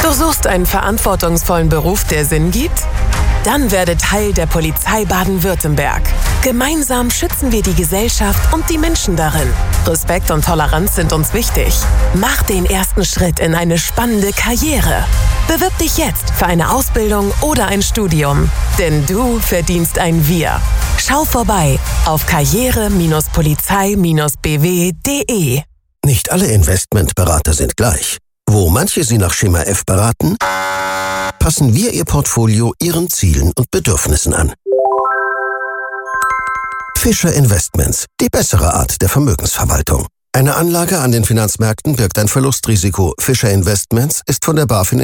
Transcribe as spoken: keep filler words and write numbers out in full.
Du suchst einen verantwortungsvollen Beruf, der Sinn gibt? Dann werde Teil der Polizei Baden-Württemberg. Gemeinsam schützen wir die Gesellschaft und die Menschen darin. Respekt und Toleranz sind uns wichtig. Mach den ersten Schritt in eine spannende Karriere. Bewirb dich jetzt für eine Ausbildung oder ein Studium. Denn du verdienst ein Wir. Schau vorbei auf karriere Polizei B W punkt de. Nicht alle Investmentberater sind gleich. Wo manche Sie nach Schema F beraten, passen wir Ihr Portfolio Ihren Zielen und Bedürfnissen an. Fischer Investments, die bessere Art der Vermögensverwaltung. Eine Anlage an den Finanzmärkten birgt ein Verlustrisiko. Fischer Investments ist von der BaFin